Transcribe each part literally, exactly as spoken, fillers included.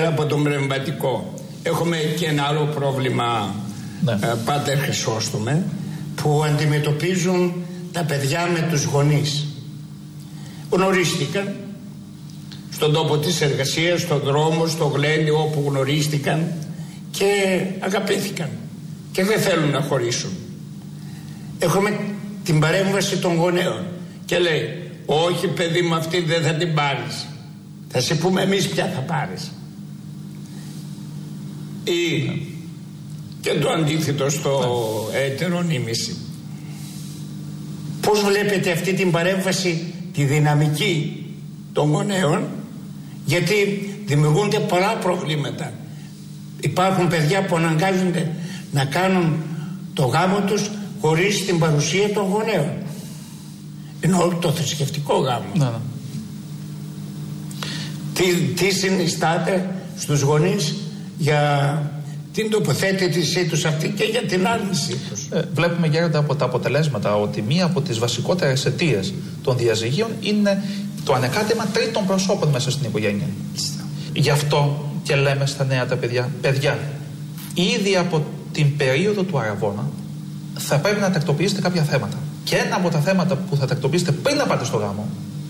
πέρα από το πνευματικό, έχουμε και ένα άλλο πρόβλημα, ναι. ε, Πάτερ Χρυσόστομε, που αντιμετωπίζουν τα παιδιά με τους γονείς. Γνωρίστηκαν στον τόπο της εργασίας, στον δρόμο, στο γλέντι, όπου γνωρίστηκαν και αγαπήθηκαν και δεν θέλουν να χωρίσουν. Έχουμε την παρέμβαση των γονέων και λέει, όχι παιδί μου, αυτή δεν θα την πάρεις, θα σε πούμε εμείς ποια θα πάρεις. Ή και το αντίθετο στο ετερονίμηση. Πώς βλέπετε αυτή την παρέμβαση, τη δυναμική των γονέων, γιατί δημιουργούνται πολλά προβλήματα. Υπάρχουν παιδιά που αναγκάζονται να κάνουν το γάμο τους χωρίς την παρουσία των γονέων. Ενώ το θρησκευτικό γάμο. Να, ναι. Τι, τι συνιστάτε στους γονείς για την τοποθέτησή τους αυτή και για την άρνησή τους. Ε, βλέπουμε γέροντα από τα αποτελέσματα ότι μία από τις βασικότερες αιτίες των διαζυγίων είναι το ανεκάτεμα τρίτων προσώπων μέσα στην οικογένεια. Γι' αυτό και λέμε στα νέα τα παιδιά, παιδιά, ήδη από την περίοδο του Αραβώνα θα πρέπει να τακτοποιήσετε κάποια θέματα. Και ένα από τα θέματα που θα τακτοποιήσετε πριν να πάτε στο γάμο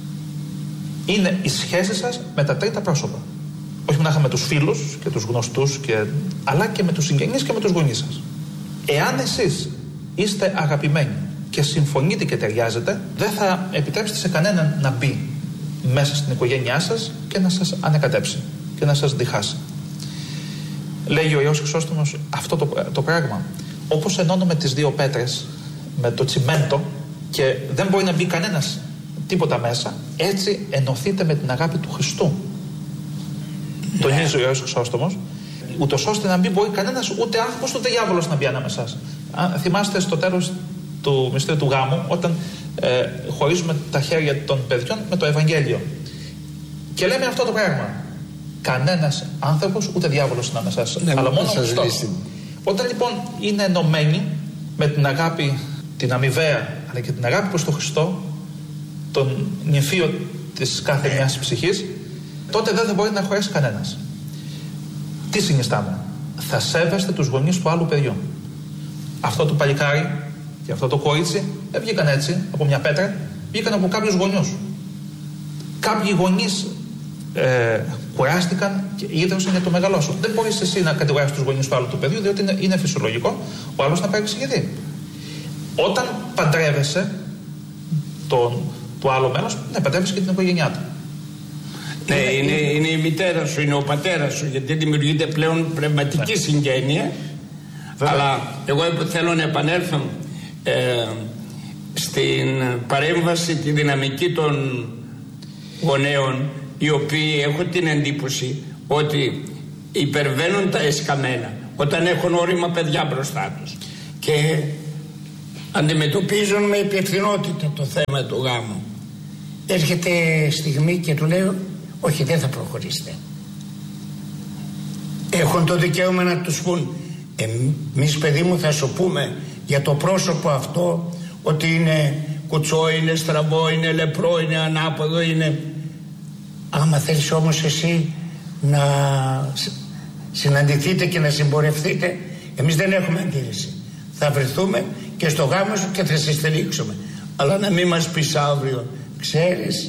είναι η σχέση σας με τα τρίτα πρόσωπα. Όχι μονάχα με τους φίλους και τους γνωστούς, και, αλλά και με τους συγγενείς και με τους γονείς σας. Εάν εσείς είστε αγαπημένοι και συμφωνείτε και ταιριάζετε, δεν θα επιτρέψετε σε κανέναν να μπει μέσα στην οικογένειά σας και να σας ανακατέψει και να σας διχάσει. Λέγει ο Ιερός Χρυσόστομος αυτό το, το πράγμα. Όπως ενώνουμε τις δύο πέτρες με το τσιμέντο και δεν μπορεί να μπει κανένας τίποτα μέσα, έτσι ενωθείτε με την αγάπη του Χριστού. Ναι. Τονίζει ο Ιερός Χρυσόστομος, ούτως ώστε να μην μπορεί κανένας, ούτε άνθρωπος ούτε διάβολος να μπει ανάμεσά σας. Αν θυμάστε στο τέλος του μυστήριου του γάμου, όταν ε, χωρίζουμε τα χέρια των παιδιών με το Ευαγγέλιο και λέμε αυτό το πράγμα, κανένας άνθρωπος ούτε διάβολος ανάμεσά σας, ναι, αλλά μόνο ο Χριστός. Όταν λοιπόν είναι ενωμένοι με την αγάπη την αμοιβαία, αλλά και την αγάπη προς τον Χριστό, τον νηφίο της κάθε yeah. μιας ψυχής, τότε δεν θα μπορεί να χωρέσει κανένας. Τι συνιστάμε? Θα σέβεστε τους γονείς του άλλου παιδιού. Αυτό το παλικάρι και αυτό το κορίτσι δεν βγήκαν έτσι από μια πέτρα, βγήκαν από κάποιους γονιούς. Κάποιοι γονείς ε, κουράστηκαν και ίδρυσαν για το μεγαλώσουν. Δεν μπορείς εσύ να κατηγορήσεις τους γονείς του άλλου του παιδιού, διότι είναι, είναι φυσιολογικό ο άλλος να παρεξηγηθεί. Όταν παντρεύεσαι τον, το άλλο μέλος, ναι, παντρεύεσαι και την οικογένειά του. Ναι, είναι, είναι, είναι η μητέρα σου, είναι ο πατέρας σου, γιατί δημιουργείται πλέον πνευματική ναι. συγγένεια. Βέβαια. Αλλά εγώ θέλω να επανέλθω ε, στην παρέμβαση, τη δυναμική των γονέων, οι οποίοι έχω την εντύπωση ότι υπερβαίνουν τα εσκαμμένα όταν έχουν όρημα παιδιά μπροστά τους και αντιμετωπίζουν με υπευθυνότητα το θέμα του γάμου. Έρχεται στιγμή και του λέω, όχι, δεν θα προχωρήσετε. Έχουν το δικαίωμα να τους πούν, εμείς παιδί μου θα σου πούμε για το πρόσωπο αυτό ότι είναι κουτσό, είναι στραβό, είναι λεπρό, είναι ανάποδο, είναι... Άμα θέλεις όμως εσύ να συναντηθείτε και να συμπορευτείτε, εμείς δεν έχουμε αντίρρηση. Θα βρεθούμε και στο γάμο σου και θα σε στηρίξουμε. Αλλά να μην μας πεις αύριο, ξέρεις,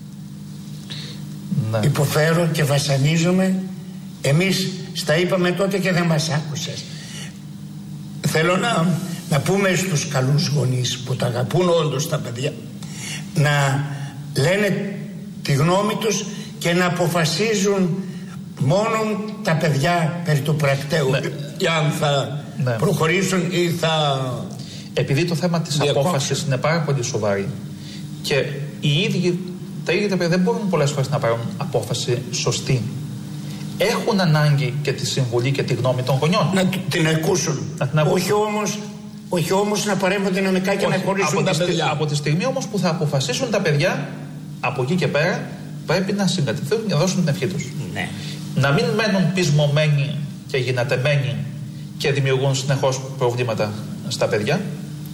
ναι. υποφέρω και βασανίζομαι, εμείς στα είπαμε τότε και δεν μας άκουσες. Θέλω να, να πούμε στους καλούς γονείς που τα αγαπούν όντως τα παιδιά, να λένε τη γνώμη τους και να αποφασίζουν μόνο τα παιδιά περί του πρακτέου, ναι. ή αν θα ναι. προχωρήσουν ή θα... Επειδή το θέμα της διακόψουν. Απόφασης είναι πάρα πολύ σοβαρή και οι ίδιοι, τα ίδια τα παιδιά δεν μπορούν πολλές φορές να πάρουν απόφαση σωστή. Έχουν ανάγκη και τη συμβουλή και τη γνώμη των γονιών. Να την ακούσουν. Να την ακούσουν. Όχι όμως, όχι όμως να παρέμβουν δυναμικά και όχι, να χωρίσουν τα παιδιά. Στι, από τη στιγμή όμως που θα αποφασίσουν τα παιδιά, από εκεί και πέρα πρέπει να συγκατευθούν και να δώσουν την ευχή τους. Ναι. Να μην μένουν πεισμωμένοι και γυνατεμένοι και δημιουργούν συνεχώς προβλήματα στα παιδιά.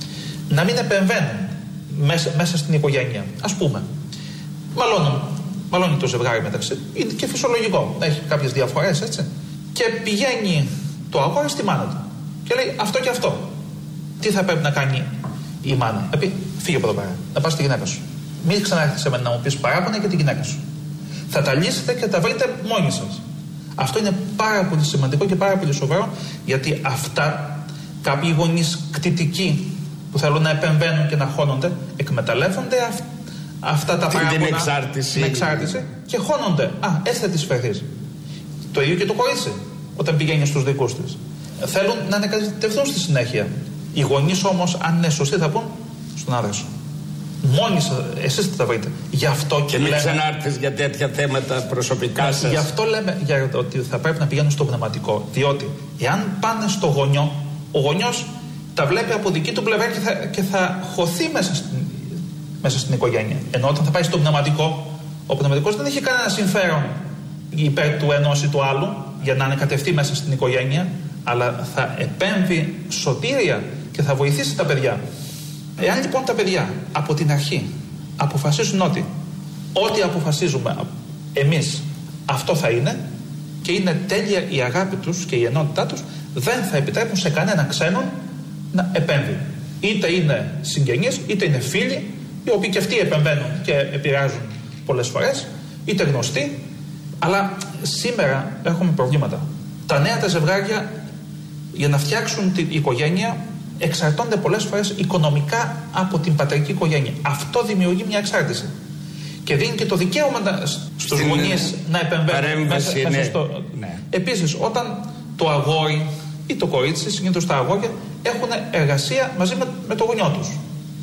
Να μην επεμβαίνουν μέσα, μέσα στην οικογένεια. Ας πούμε, μαλώνουν μαλώνει το ζευγάρι μεταξύ, είναι και φυσιολογικό, έχει κάποιες διαφορές, έτσι. Και πηγαίνει το αγόρι στη μάνα του και λέει αυτό και αυτό. Τι θα πρέπει να κάνει η μάνα? Να πει φύγε από εδώ πέρα, να πας στη γυναίκα σου. Μην ξανάρθεις σε μένα να μου πεις παράπονα για τη γυναίκα σου. Θα τα λύσετε και τα βρείτε μόνοι σας. Αυτό είναι πάρα πολύ σημαντικό και πάρα πολύ σοβαρό, γιατί αυτά κάποιοι γονείς κτητικοί που θέλουν να επεμβαίνουν και να χώνονται, εκμεταλλεύονται αυ, αυτά τα παράπονα, την εξάρτηση. την εξάρτηση και χώνονται. Α, έτσι θα τις φερθείς. Το ίδιο και το κορίτσι όταν πηγαίνει στους δικούς της. Θέλουν να ανακατευθούν στη συνέχεια. Οι γονείς όμως, αν είναι σωστοί, θα πούν στον άντρα σου. Μόνοι σας, εσείς θα τα βρείτε. Γι' αυτό και, και μην λέμε, ξανάρθεις για τέτοια θέματα προσωπικά ναι, σας. Γι' αυτό λέμε για, ότι θα πρέπει να πηγαίνουν στο πνευματικό. Διότι εάν πάνε στο γονιό, ο γονιός τα βλέπει από δική του πλευρά και θα, και θα χωθεί μέσα στην, μέσα στην οικογένεια. Ενώ όταν θα πάει στο πνευματικό, ο πνευματικός δεν έχει κανένα συμφέρον υπέρ του ενός ή του άλλου για να ανακατευτεί μέσα στην οικογένεια, αλλά θα επέμβει σωτήρια και θα βοηθήσει τα παιδιά. Εάν λοιπόν τα παιδιά από την αρχή αποφασίσουν ότι ό,τι αποφασίζουμε εμείς αυτό θα είναι και είναι τέλεια η αγάπη τους και η ενότητά τους, δεν θα επιτρέπουν σε κανένα ξένον να επέμβει. Είτε είναι συγγενείς, είτε είναι φίλοι, οι οποίοι και αυτοί επεμβαίνουν και επηρεάζουν πολλές φορές, είτε γνωστοί. Αλλά σήμερα έχουμε προβλήματα. Τα νέα τα ζευγάρια για να φτιάξουν την οικογένεια εξαρτώνται πολλές φορές οικονομικά από την πατερική οικογένεια. Αυτό δημιουργεί μια εξάρτηση. Και δίνει και το δικαίωμα στους γονείς να επεμβαίνουν μέσα, ναι. μέσα στο... Ναι. Επίσης, όταν το αγόρι ή το κορίτσι, συνήθως τα αγόρια, έχουν εργασία μαζί με, με το γονιό τους.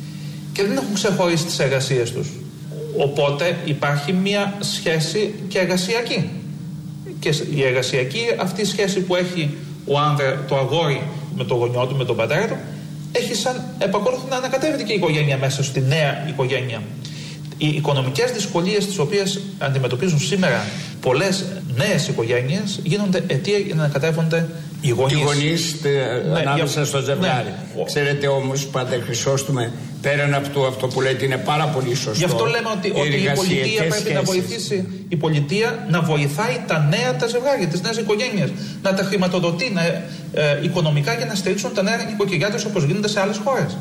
Και δεν έχουν ξεχωρίσει τις εργασίες τους. Οπότε υπάρχει μια σχέση και εργασιακή. Και η εργασιακή αυτή η σχέση που έχει ο άνδρα, το αγόρι με το γονιό του, με τον πατέρα του, έχει σαν επακόλουθο να ανακατεύεται και η οικογένεια μέσα στη νέα οικογένεια. Οι οικονομικές δυσκολίες τις οποίες αντιμετωπίζουν σήμερα πολλές νέες οικογένειες γίνονται αιτία για να ανακατεύονται οι γονείς. Οι γονείς ναι, ανάμεσα για... στο ζευγάρι. Ναι. Ξέρετε όμως, Πάτερ Χρυσόστομε, πέραν αυτού, αυτό που λέτε είναι πάρα πολύ σωστό. Γι' αυτό λέμε ότι, ότι η πολιτεία πρέπει σχέσεις. να βοηθήσει, η πολιτεία να βοηθάει τα νέα τα ζευγάρια, τις νέες οικογένειες, να τα χρηματοδοτεί να, ε, ε, οικονομικά για να στηρίξουν τα νέα οικογένειά τους όπως γίνεται σε άλλες χώρες.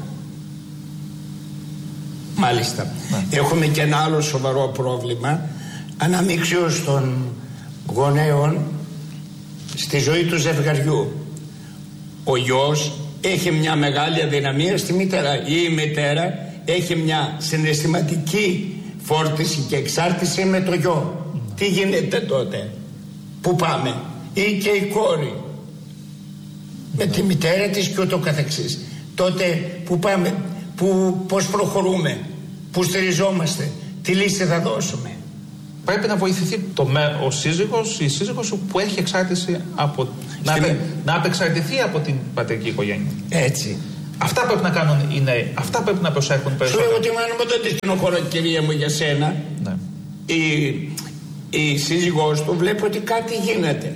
Μάλιστα. Ναι. Έχουμε και ένα άλλο σοβαρό πρόβλημα, αναμίξεως των γονέων στη ζωή του ζευγαριού. Ο γιος έχει μια μεγάλη αδυναμία στη μητέρα ή η μητέρα έχει μια συναισθηματική φόρτιση και εξάρτηση με το γιο. Mm. Τι γίνεται τότε? Πού πάμε? Ή και η κόρη mm. με τη μητέρα της και ούτω καθεξής. Τότε πού πάμε? Που, πώς προχωρούμε, πού στηριζόμαστε, τι λύση θα δώσουμε? Πρέπει να βοηθηθεί το, ο σύζυγος, η σύζυγος που έχει εξάρτηση από, να, απε, να απεξαρτηθεί από την πατερική οικογένεια. Έτσι. Αυτά πρέπει να κάνουν οι νέοι, αυτά πρέπει να προσέχουν περισσότερο. Σου λέω ότι μάνα μου δεν τη στενοχωρώ, κυρία μου, για σένα. Ναι. Η, η σύζυγός του βλέπει ότι κάτι γίνεται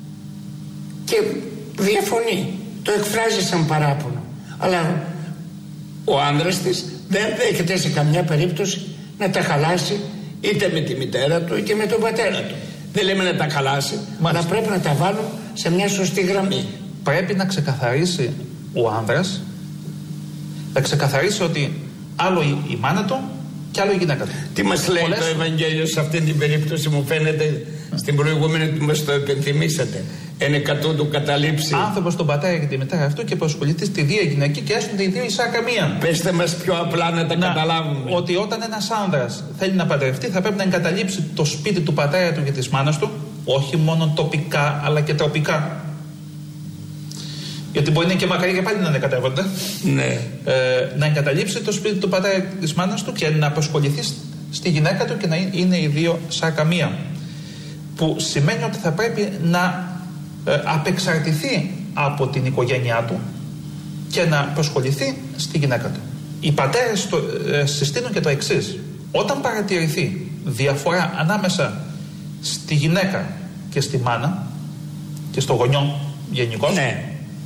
και διαφωνεί, το εκφράζει σαν παράπονο. Αλλά ο άνδρας της δεν δέχεται σε καμιά περίπτωση να τα χαλάσει είτε με τη μητέρα του είτε με τον πατέρα του. Δεν λέμε να τα χαλάσει, αλλά πρέπει να τα βάλουν σε μια σωστή γραμμή. Πρέπει να ξεκαθαρίσει ο άνδρας, να ξεκαθαρίσει ότι άλλο η, η μάνα του και άλλο η γυναίκα του. Τι μας λέει Πολλές... το Ευαγγέλιο σε αυτή την περίπτωση? Μου φαίνεται στην προηγούμενη που μας το επενθυμίσατε. Εν εκατό του καταλήψει. Άνθρωπος τον πατέρα και τη μητέρα αυτού και προσχοληθεί στη δύο γυναική και έστονται οι δύο εισάκα μία. Πέστε μας πιο απλά να τα να, καταλάβουμε. Ότι όταν ένας άνδρας θέλει να παντρευτεί θα πρέπει να εγκαταλείψει το σπίτι του πατέρα του και της μάνας του, όχι μόνο τοπικά αλλά και τροπικά. Γιατί μπορεί να είναι και μακριά και πάλι να ανακατεύονται. Ναι. Ε, να εγκαταλείψει το σπίτι του πατέρα και της μάνας του και να προσχοληθεί στη γυναίκα του και να είναι οι δύο σάκα μία. Που σημαίνει ότι θα πρέπει να ε, απεξαρτηθεί από την οικογένειά του και να προσχοληθεί στη γυναίκα του. Οι πατέρες το, ε, συστήνουν και το εξής. Όταν παρατηρηθεί διαφορά ανάμεσα στη γυναίκα και στη μάνα και στο γονιό γενικώς, ναι.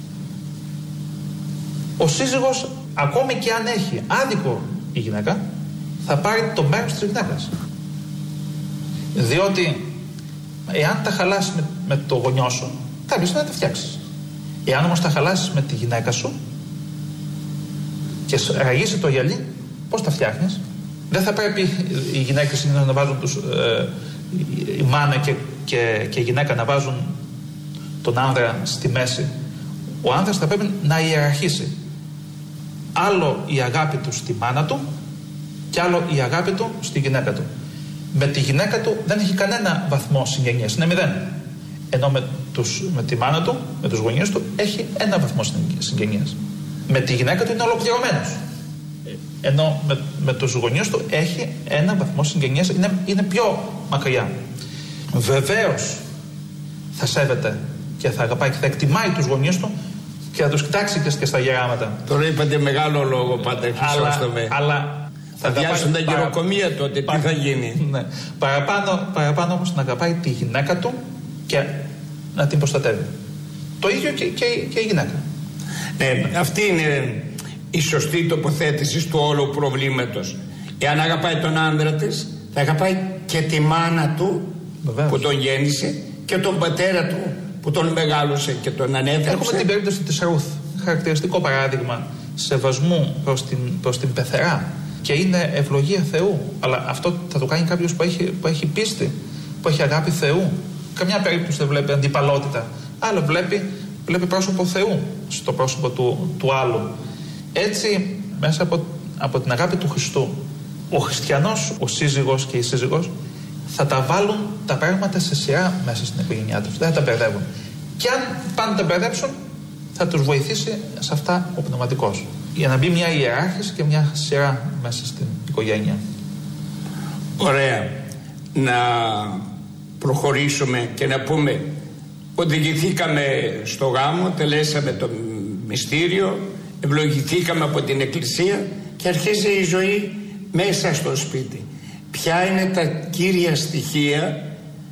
ο σύζυγος, ακόμη και αν έχει άδικο η γυναίκα, θα πάρει το μέρος της γυναίκας. Διότι εάν τα χαλάσεις με, με το γονιό σου, θα βρεις να τα φτιάξεις. Εάν όμως τα χαλάσεις με τη γυναίκα σου και ραγίσει το γυαλί, πώς τα φτιάχνεις? Δεν θα πρέπει οι γυναίκες να βάζουν τους, ε, η μάνα και, και, και η γυναίκα να βάζουν τον άνδρα στη μέση. Ο άνδρας θα πρέπει να ιεραρχήσει. Άλλο η αγάπη του στη μάνα του και άλλο η αγάπη του στη γυναίκα του. Με τη γυναίκα του δεν έχει κανένα βαθμό συγγενείας, είναι μηδέν. Ενώ με, τους, με τη μάνα του, με τους γονείς του, έχει ένα βαθμό συγγενείας. Με τη γυναίκα του είναι ολοκληρωμένος. Ενώ με, με τους γονείς του έχει ένα βαθμό συγγενείας, είναι, είναι πιο μακριά. Βεβαίως θα σέβεται και θα αγαπάει και θα εκτιμάει τους γονείς του και θα τους κοιτάξει και, και στα γεράματα. Τώρα είπατε μεγάλο λόγο, Πάτερ Χρυσόστομε. Αλλά θα διάσουν τα γεροκομεία τότε, τι θα γίνει? Ναι. Παραπάνω, παραπάνω όμως να αγαπάει τη γυναίκα του και να την προστατεύει. Το ίδιο και, και, και η γυναίκα. Ναι, αυτή είναι η σωστή τοποθέτηση του όλου προβλήματος. Εάν αγαπάει τον άντρα της, θα αγαπάει και τη μάνα του, βεβαίως, που τον γέννησε, και τον πατέρα του που τον μεγάλωσε και τον ανέθρεψε. Έχουμε την περίπτωση της Ρούθ, χαρακτηριστικό παράδειγμα σεβασμού προς την, προς την πεθερά, και είναι ευλογία Θεού. Αλλά αυτό θα το κάνει κάποιος που έχει, που έχει πίστη, που έχει αγάπη Θεού. Καμιά περίπτωση δεν βλέπει αντιπαλότητα, αλλά βλέπει, βλέπει πρόσωπο Θεού στο πρόσωπο του, του άλλου. Έτσι, μέσα από, από την αγάπη του Χριστού, ο χριστιανός, ο σύζυγος και η σύζυγος θα τα βάλουν τα πράγματα σε σειρά μέσα στην οικογένειά τους. Δεν θα τα μπερδεύουν. Και αν πάνε να τα μπερδέψουν, θα τους βοηθήσει σε αυτά ο πνευματικός. Για να μπει μια ιεράρχηση και μια σειρά μέσα στην οικογένεια. Ωραία. Να προχωρήσουμε και να πούμε ότι οδηγηθήκαμε στο γάμο, τελέσαμε το μυστήριο, ευλογηθήκαμε από την Εκκλησία και αρχίζει η ζωή μέσα στο σπίτι. Ποια είναι τα κύρια στοιχεία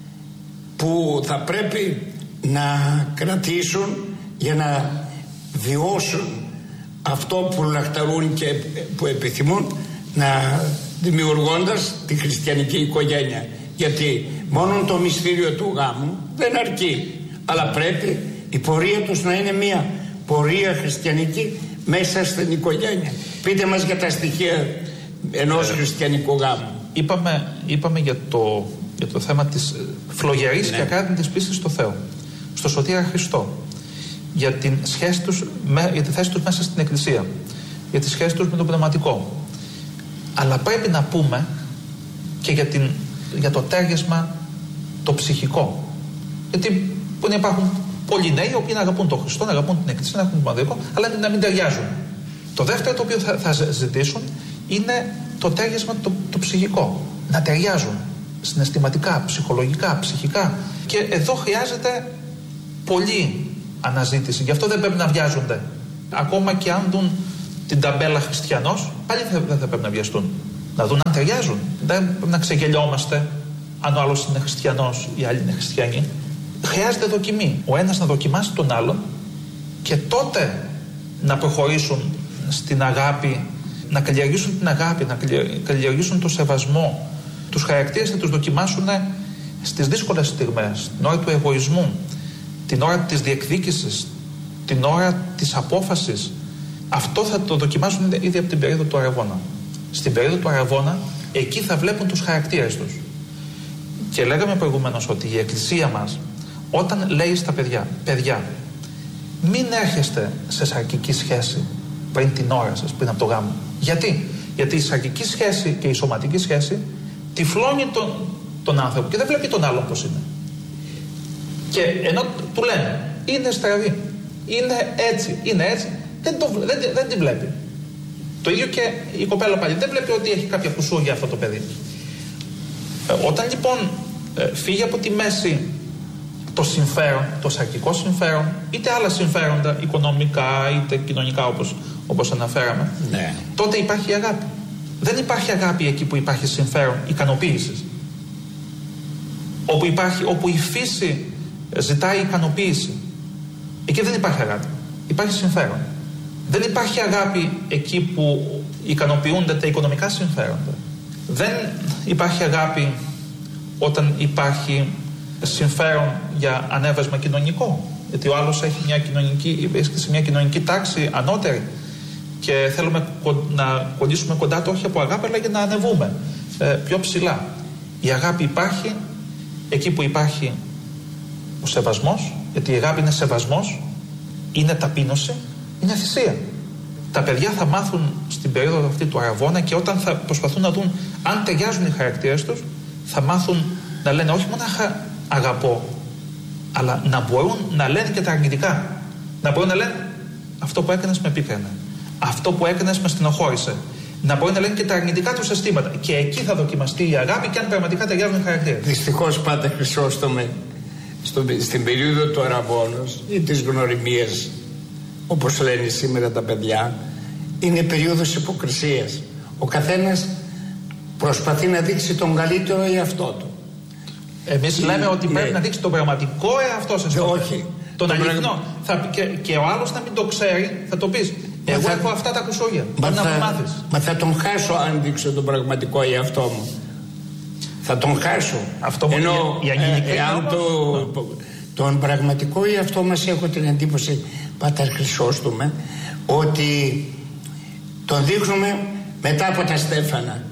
που θα πρέπει να κρατήσουν για να βιώσουν αυτό που λαχταρούν και που επιθυμούν, να δημιουργώντας τη χριστιανική οικογένεια? Γιατί μόνο το μυστήριο του γάμου δεν αρκεί, αλλά πρέπει η πορεία τους να είναι μια πορεία χριστιανική μέσα στην οικογένεια. Πείτε μας για τα στοιχεία ενός ε, χριστιανικού γάμου. Είπαμε, είπαμε για, το, για το θέμα της φλογερής, ναι, και ακράδαντης πίστης στο Θεό, στο Σωτήρα Χριστό, για, την σχέση τους, με, για τη θέση τους μέσα στην Εκκλησία, για τη σχέση τους με το πνευματικό. Αλλά πρέπει να πούμε και για, την, για το τέριασμα το ψυχικό. Γιατί υπάρχουν πολλοί νέοι οι οποίοι να αγαπούν τον Χριστό, να αγαπούν την Εκκλησία, να έχουν το πνευματικό, αλλά να μην ταιριάζουν. Το δεύτερο το οποίο θα, θα ζητήσουν είναι το τέριασμα το, το ψυχικό. Να ταιριάζουν συναισθηματικά, ψυχολογικά, ψυχικά. Και εδώ χρειάζεται πολλή αναζήτηση. Γι' αυτό δεν πρέπει να βιάζονται. Ακόμα και αν δουν την ταμπέλα χριστιανός, πάλι δεν θα πρέπει να βιαστούν. Να δουν αν ταιριάζουν. Δεν πρέπει να ξεγελιόμαστε αν ο άλλος είναι χριστιανός, οι άλλοι είναι χριστιανοί. Χρειάζεται δοκιμή. Ο ένας να δοκιμάσει τον άλλον και τότε να προχωρήσουν στην αγάπη, να καλλιεργήσουν την αγάπη, να καλλιεργήσουν το σεβασμό. Τους χαρακτήρες θα τους δοκιμάσουν στις δύσκολες στιγμές, την ώρα του εγωισμού, την ώρα της διεκδίκησης, την ώρα της απόφασης. Αυτό θα το δοκιμάσουν ήδη από την περίοδο του Αραβώνα. Στην περίοδο του Αραβώνα, εκεί θα βλέπουν τους χαρακτήρες τους. Και λέγαμε προηγουμένως ότι η Εκκλησία μας, όταν λέει στα παιδιά, παιδιά, μην έρχεστε σε σαρκική σχέση πριν την ώρα σας, πριν από το γάμο. Γιατί? Γιατί η σαρκική σχέση και η σωματική σχέση τυφλώνει τον, τον άνθρωπο και δεν βλέπει τον άλλον πώς είναι. Και ενώ του λένε, είναι στραβή, είναι έτσι, είναι έτσι, δεν, το, δεν, δεν την βλέπει. Το ίδιο και η κοπέλα πάλι, δεν βλέπει ότι έχει κάποια κουσούρια αυτό το παιδί. Ε, όταν λοιπόν ε, φύγει από τη μέση το συμφέρον, το σαρκικό συμφέρον, είτε άλλα συμφέροντα, οικονομικά είτε κοινωνικά όπως, όπως αναφέραμε, ναι, τότε υπάρχει η αγάπη. Δεν υπάρχει αγάπη εκεί που υπάρχει συμφέρον ικανοποίησης. Όπου, υπάρχει, όπου η φύση ζητάει ικανοποίηση, εκεί δεν υπάρχει αγάπη. Υπάρχει συμφέρον. Δεν υπάρχει αγάπη εκεί που ικανοποιούνται τα οικονομικά συμφέροντα. Δεν υπάρχει αγάπη όταν υπάρχει συμφέρον για ανέβασμα κοινωνικό. Γιατί ο άλλος έχει μια κοινωνική, βρίσκεται σε μια κοινωνική τάξη ανώτερη και θέλουμε να κολλήσουμε κοντά του όχι από αγάπη, αλλά για να ανεβούμε ε, πιο ψηλά. Η αγάπη υπάρχει εκεί που υπάρχει ο σεβασμός, γιατί η αγάπη είναι σεβασμός, είναι ταπείνωση, είναι θυσία. Τα παιδιά θα μάθουν στην περίοδο αυτή του αραβώνα και όταν θα προσπαθούν να δουν αν ταιριάζουν οι χαρακτήρες τους, θα μάθουν να λένε όχι μόνο αγαπώ, αλλά να μπορούν να λένε και τα αρνητικά. Να μπορούν να λένε αυτό που έκανες με πίκρανε, αυτό που έκανες με στενοχώρησε. Να μπορούν να λένε και τα αρνητικά τους αισθήματα. Και εκεί θα δοκιμαστεί η αγάπη και αν πραγματικά ταιριάζουν οι χαρακτήρες. Δυστυχώς, Πάτερ Χρυσόστομε, στο, στην περίοδο του αραβώνος ή της γνωριμίας, όπως λένε σήμερα τα παιδιά, είναι περίοδος υποκρισίας. Ο καθένας προσπαθεί να δείξει τον καλύτερο εαυτό του. Εμείς η, λέμε ότι ναι. πρέπει να δείξει τον πραγματικό εαυτό σας. Όχι. Τον αληθινό. Θα, και, και ο άλλος να μην το ξέρει, θα το πεις. Εγώ θα, έχω αυτά τα κουσόγια. Μα, θα, να μάθεις. Μα θα τον χάσω αν δείξω τον πραγματικό εαυτό μου. Θα τον χάσω. Αυτό μου ενώ η, η ε, εάν το, το, τον πραγματικό εαυτό μας έχω την εντύπωση, Πάτερ Χρυσόστομε, ότι τον δείχνουμε μετά από τα στέφανα.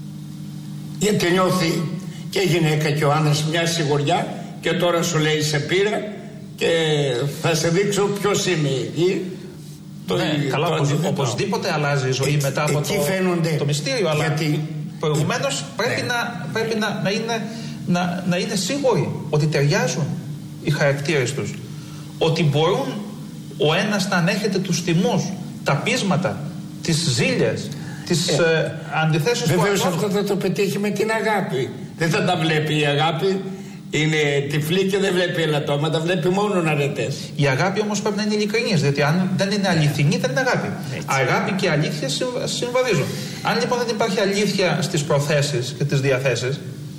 Γιατί νιώθει και η γυναίκα και ο άνδρας μια σιγουριά και τώρα σου λέει σε πήρα και θα σε δείξω ποιος είμαι. Ή, το, ναι, το, καλά, το, το, οπωσδήποτε αλλάζει η ζωή ε, μετά από το, το μυστήριο, αλλά γιατί, προηγουμένως πρέπει, ναι. να, πρέπει να, να, είναι, να, να είναι σίγουροι ότι ταιριάζουν οι χαρακτήρες τους, ότι μπορούν ο ένας να ανέχεται τους θυμούς, τα πείσματα, τις ζήλιες, τις ε, ε, αντιθέσεις του. Βεβαίως αυτό θα το πετύχει με την αγάπη. Δεν θα τα βλέπει η αγάπη. Είναι τυφλή και δεν βλέπει ελαττώματα, βλέπει μόνο αρετές. Η αγάπη όμως πρέπει να είναι ειλικρινής, διότι αν δεν είναι αληθινή δεν είναι αγάπη. Έτσι. Αγάπη και αλήθεια συμβαδίζουν. Αν λοιπόν δεν υπάρχει αλήθεια στις προθέσεις και τις διαθέσεις,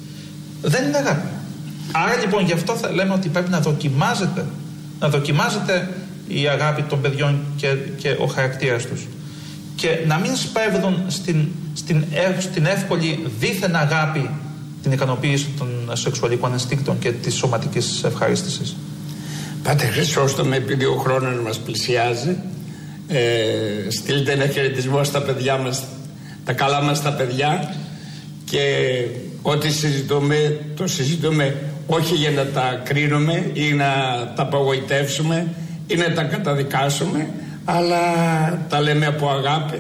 δεν είναι αγάπη. Άρα λοιπόν γι' αυτό θα λέμε ότι πρέπει να δοκιμάζεται, να δοκιμάζεται η αγάπη των παιδιών και, και ο χαρακτήρας τους. Και να μην σπέβδουν στην, στην, στην εύκολη δίθεν αγάπη την ικανοποίηση των σεξουαλικών ενστίκτων και της σωματικής ευχαρίστησης. Πάτερ Χρυσόστομε, επειδή ο χρόνος μας πλησιάζει, ε, στείλτε ένα χαιρετισμό στα παιδιά μας, τα καλά μας τα παιδιά, και ό,τι συζητούμε το συζητούμε όχι για να τα κρίνουμε ή να τα απογοητεύσουμε ή να τα καταδικάσουμε, αλλά τα λέμε από αγάπη,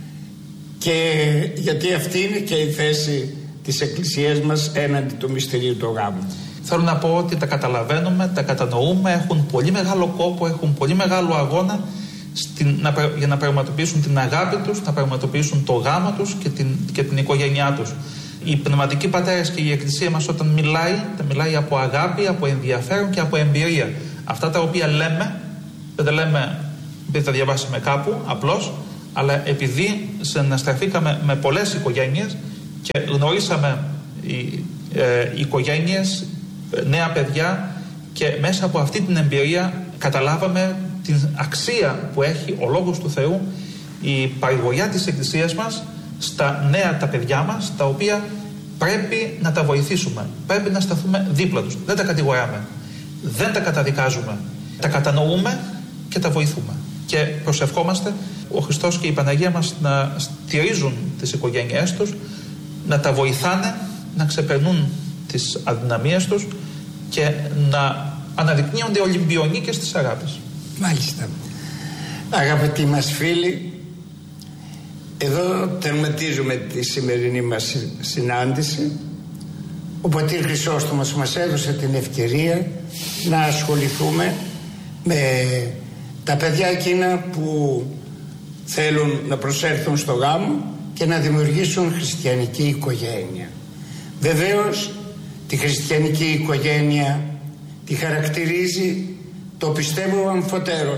και γιατί αυτή είναι και η θέση της Εκκλησίας μας έναντι του μυστηρίου του γάμου. Θέλω να πω ότι τα καταλαβαίνουμε, τα κατανοούμε, έχουν πολύ μεγάλο κόπο, έχουν πολύ μεγάλο αγώνα στην, να, για να πραγματοποιήσουν την αγάπη τους, να πραγματοποιήσουν το γάμο τους και την, και την οικογένειά τους. Οι πνευματικοί πατέρες και η Εκκλησία μας όταν μιλάει, τα μιλάει από αγάπη, από ενδιαφέρον και από εμπειρία. Αυτά τα οποία λέμε, δεν τα λέμε επειδή τα διαβάσαμε κάπου απλώς, αλλά επειδή συναστραφήκαμε με πολλές οικογένειες και γνωρίσαμε οι, ε, οι οικογένειες, νέα παιδιά, και μέσα από αυτή την εμπειρία καταλάβαμε την αξία που έχει ο Λόγος του Θεού, η παρηγοριά της Εκκλησίας μας στα νέα τα παιδιά μας, τα οποία πρέπει να τα βοηθήσουμε, πρέπει να σταθούμε δίπλα τους. Δεν τα κατηγοράμε, δεν τα καταδικάζουμε, τα κατανοούμε και τα βοηθούμε. Και προσευχόμαστε ο Χριστός και η Παναγία μας να στηρίζουν τις οικογένειές τους, να τα βοηθάνε να ξεπερνούν τις αδυναμίες τους και να αναδεικνύονται Ολυμπιονίκες της αγάπης. Μάλιστα. Αγαπητοί μας φίλοι, εδώ τερματίζουμε τη σημερινή μας συνάντηση. Ο πατήρ Χρυσόστομος μας έδωσε την ευκαιρία να ασχοληθούμε με τα παιδιά εκείνα που θέλουν να προσέλθουν στο γάμο και να δημιουργήσουν χριστιανική οικογένεια. Βεβαίως τη χριστιανική οικογένεια τη χαρακτηρίζει το πιστεύω αμφωτέρων.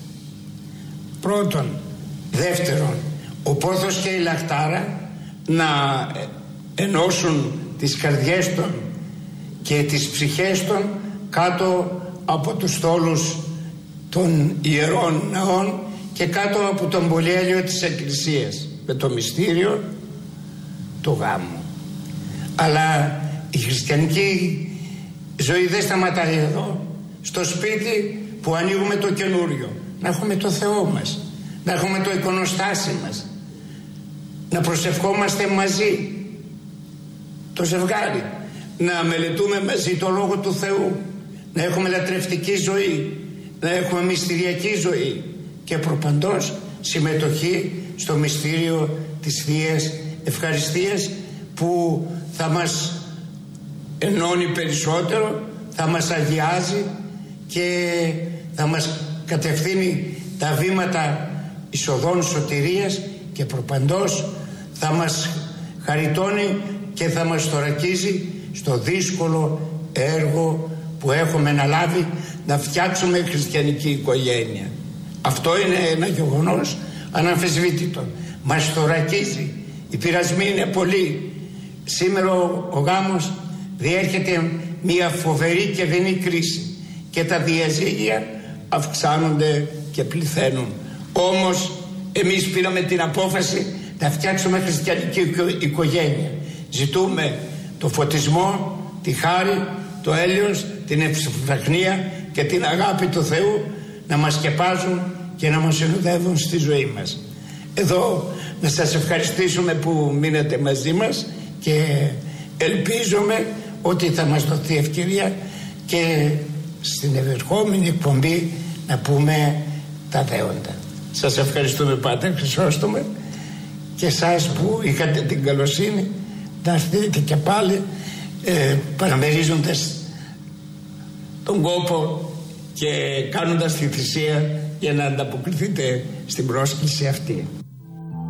Πρώτον. Δεύτερον, ο πόθος και η λαχτάρα να ενώσουν τις καρδιές των και τις ψυχές των κάτω από τους στόλους των ιερών ναών και κάτω από τον πολυέλιο της Εκκλησίας, με το μυστήριο του γάμου. Αλλά Η χριστιανική ζωή δεν σταματάει εδώ. Στο σπίτι που ανοίγουμε το καινούριο, να έχουμε το Θεό μας, να έχουμε το εικονοστάσι μας, να προσευχόμαστε μαζί το ζευγάρι, να μελετούμε μαζί το Λόγο του Θεού, να έχουμε λατρευτική ζωή, να έχουμε μυστηριακή ζωή και προπαντός συμμετοχή στο μυστήριο της Θείας Ευχαριστίας, που θα μας ενώνει περισσότερο, θα μας αγιάζει και θα μας κατευθύνει τα βήματα εισοδών σωτηρίας και προπαντός θα μας χαριτώνει και θα μας θωρακίζει στο δύσκολο έργο που έχουμε αναλάβει, να φτιάξουμε χριστιανική οικογένεια. Αυτό είναι ένα γεγονός αναμφισβήτητο. Μας θωρακίζει. Οι πειρασμοί είναι πολλοί. Σήμερα ο, ο γάμος διέρχεται μια φοβερή και δεινή κρίση και τα διαζύγια αυξάνονται και πληθαίνουν. Όμως εμείς πήραμε την απόφαση να φτιάξουμε χριστιανική οικογένεια. Ζητούμε το φωτισμό, τη χάρη, το έλεος, την ευσπλαχνία και την αγάπη του Θεού να μας σκεπάζουν και να μας συνοδεύουν στη ζωή μας. Εδώ να σας ευχαριστήσουμε που μείνετε μαζί μας και ελπίζουμε ότι θα μας δοθεί ευκαιρία και στην ευερχόμενη εκπομπή να πούμε τα δέοντα. Σας ευχαριστούμε Πάτερ Χρυσόστομε και εσάς που είχατε την καλοσύνη να έρθετε και πάλι ε, παραμερίζοντας τον κόπο και κάνοντας τη θυσία για να ανταποκριθείτε στην πρόσκληση αυτή.